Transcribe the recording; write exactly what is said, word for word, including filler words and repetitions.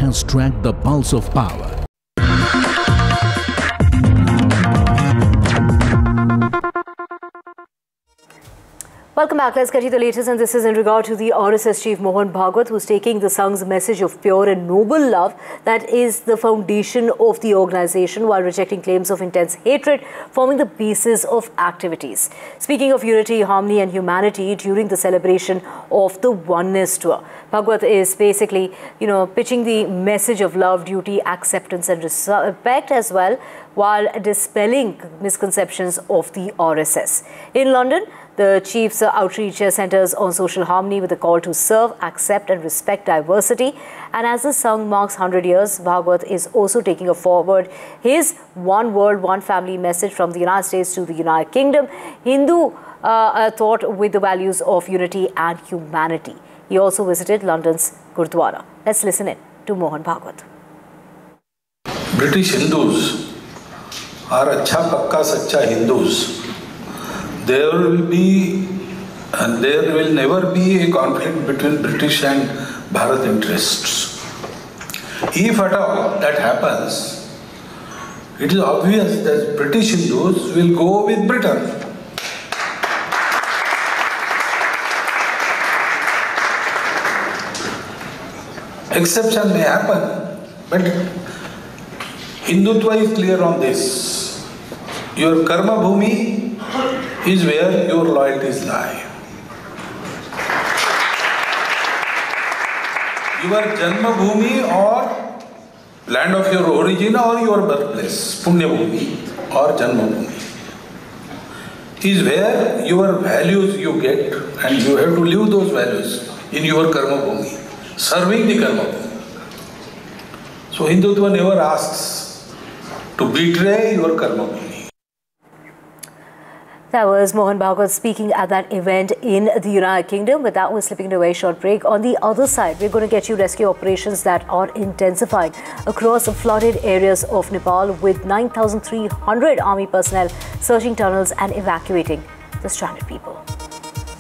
has tracked the pulse of power. Welcome back. Let's get you the latest, and this is in regard to the R S S chief Mohan Bhagwat, who's taking the Sangh's message of pure and noble love that is the foundation of the organization, while rejecting claims of intense hatred forming the basis of activities. Speaking of unity, harmony and humanity during the celebration of the Oneness Tour, Bhagwat is basically, you know, pitching the message of love, duty, acceptance and respect as well, while dispelling misconceptions of the R S S. In London, the Chief's outreach centers on social harmony with a call to serve, accept and respect diversity. And as the Sangh marks one hundred years, Bhagwat is also taking forward his one world, one family message from the United States to the United Kingdom, Hindu uh, thought with the values of unity and humanity. He also visited London's Gurdwara. Let's listen in to Mohan Bhagwat. British Hindus are acha pakka sacha Hindus. There will be, and there will never be a conflict between British and Bharat interests. If at all that happens, it is obvious that British Hindus will go with Britain. Exception may happen, but Hindutva is clear on this. Your karma bhumi is where your loyalties lie. Your Janma Bhumi or land of your origin or your birthplace, Punya Bhumi or Janma Bhumi, is where your values you get, and you have to live those values in your Karma Bhumi, serving the Karma Bhumi. So Hindutva never asks to betray your Karma Bhumi. That was Mohan Bhagwat speaking at that event in the United Kingdom. With that, we're slipping into a very short break. On the other side, we're going to get you rescue operations that are intensifying across the flooded areas of Nepal, with nine thousand three hundred army personnel searching tunnels and evacuating the stranded people.